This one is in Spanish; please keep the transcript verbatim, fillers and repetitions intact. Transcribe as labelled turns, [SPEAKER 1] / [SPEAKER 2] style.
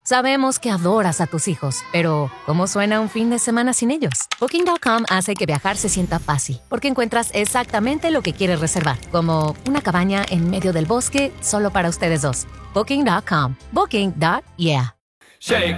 [SPEAKER 1] Sabemos que adoras a tus hijos, pero ¿cómo suena un fin de semana sin ellos? Booking punto com hace que viajar se sienta fácil, porque encuentras exactamente lo que quieres reservar, como una cabaña en medio del bosque solo para ustedes dos. Booking punto com. Booking. Yeah.
[SPEAKER 2] Shake.